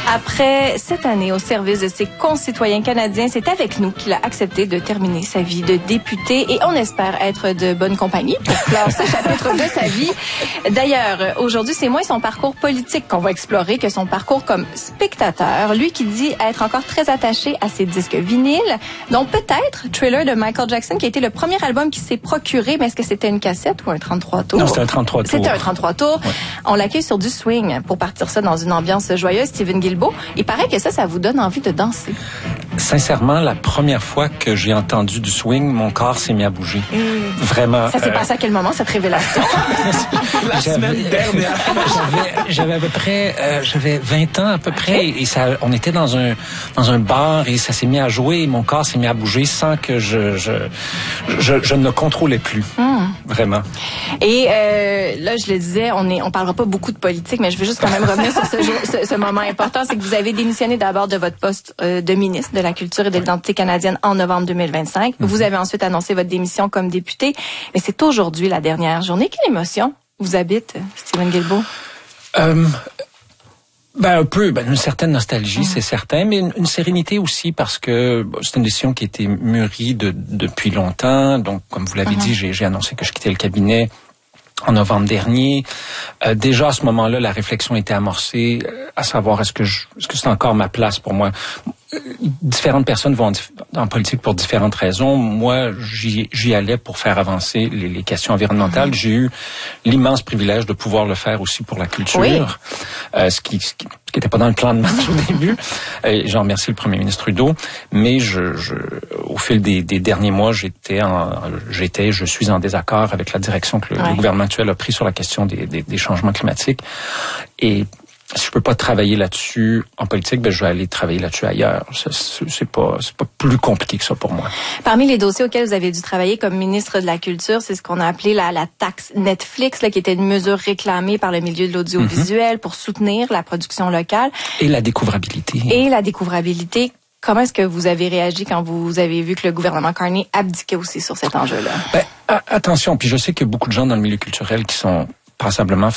Après cette année au service de ses concitoyens canadiens, c'est avec nous qu'il a accepté de terminer sa vie de député et on espère être de bonne compagnie pour clore ce chapitre de sa vie. D'ailleurs, aujourd'hui, c'est moins son parcours politique qu'on va explorer que son parcours comme spectateur. Lui qui dit être encore très attaché à ses disques vinyles, dont peut-être Thriller de Michael Jackson, qui a été le premier album qu'il s'est procuré. Mais est-ce que c'était une cassette ou un 33 tours? Non, c'était un 33 tours. C'était un 33 tours. Ouais. On l'accueille sur du swing pour partir ça dans une ambiance joyeuse. Steven Guilbeault. Il paraît que ça vous donne envie de danser. Sincèrement, la première fois que j'ai entendu du swing, mon corps s'est mis à bouger. Vraiment. Ça s'est passé à quel moment, cette révélation? La semaine dernière. J'avais à peu près, j'avais 20 ans à peu près, et ça, on était dans un bar et ça s'est mis à jouer et mon corps s'est mis à bouger sans que je ne le contrôlais plus. Vraiment. Et là, je le disais, on parlera pas beaucoup de politique, mais je veux juste quand même revenir sur ce moment important, c'est que vous avez démissionné d'abord de votre poste de ministre de la Culture et de l'Identité canadienne en novembre 2025. Vous avez ensuite annoncé votre démission comme député, mais c'est aujourd'hui la dernière journée. Quelle émotion vous habite, Steven Guilbeault? Un peu, une certaine nostalgie, c'est certain, mais une sérénité aussi parce que c'est une décision qui a été mûrie depuis longtemps. Donc, comme vous l'avez dit, j'ai annoncé que je quittais le cabinet en novembre dernier. Déjà à ce moment-là, la réflexion était amorcée à savoir est-ce que c'est encore ma place pour moi. Différentes personnes vont en politique pour différentes raisons. Moi, j'y allais pour faire avancer les questions environnementales. J'ai eu l'immense privilège de pouvoir le faire aussi pour la culture, ce qui n'était pas dans le plan de match au début. J'en remercie le premier ministre Trudeau, mais au fil des derniers mois, je suis en désaccord avec la direction que le gouvernement actuel a pris sur la question des changements climatiques. Et si je peux pas travailler là-dessus en politique, je vais aller travailler là-dessus ailleurs. C'est pas plus compliqué que ça pour moi. Parmi les dossiers auxquels vous avez dû travailler comme ministre de la Culture, c'est ce qu'on a appelé la taxe Netflix, qui était une mesure réclamée par le milieu de l'audiovisuel pour soutenir la production locale. Et la découvrabilité. Comment est-ce que vous avez réagi quand vous avez vu que le gouvernement Carney abdiquait aussi sur cet enjeu-là? Attention, puis je sais qu'il y a beaucoup de gens dans le milieu culturel qui sont passablement